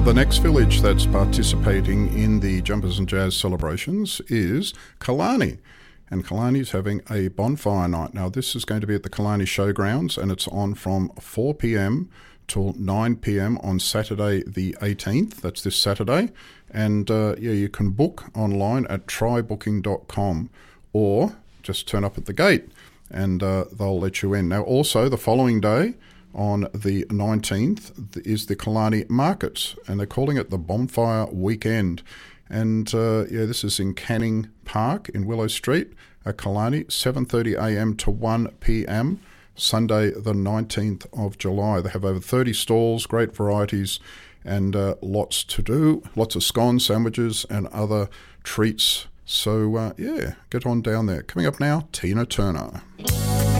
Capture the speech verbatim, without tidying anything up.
the next village that's participating in the Jumpers and Jazz celebrations is Killarney. And Killarney's having a bonfire night. Now, this is going to be at the Killarney Showgrounds, and it's on from four p.m. till nine p.m. on Saturday the eighteenth. That's this Saturday. And, uh, yeah, you can book online at try booking dot com or just turn up at the gate and uh, they'll let you in. Now, also, the following day, on the nineteenth, is the Killarney Markets, and they're calling it the Bonfire Weekend. And, uh, yeah, this is in Canning Park in Willow Street at Killarney, seven thirty a.m. to one p.m, Sunday the nineteenth of July. They have over thirty stalls, great varieties, and uh, lots to do, lots of scones, sandwiches, and other treats. So, uh, yeah, get on down there. Coming up now, Tina Turner.